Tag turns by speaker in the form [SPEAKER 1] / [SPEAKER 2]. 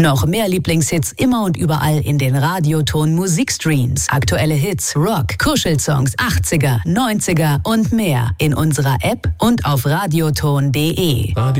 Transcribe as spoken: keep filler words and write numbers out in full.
[SPEAKER 1] Noch mehr Lieblingshits immer und überall in den Radioton Musikstreams. Aktuelle Hits, Rock, Kuschelsongs, achtziger, neunziger und mehr in unserer App und auf radioton punkt de.